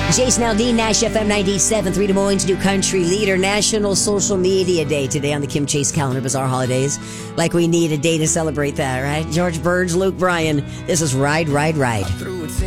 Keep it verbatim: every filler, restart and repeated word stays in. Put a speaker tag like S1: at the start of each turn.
S1: Jason Aldean, Nash F M ninety-seven point three, Des Moines' new country leader. National Social Media Day today on the Kim Chase calendar. Bizarre holidays. Like we need a day to celebrate that, right? George Burge, Luke Bryan. This is Ride, Ride, Ride.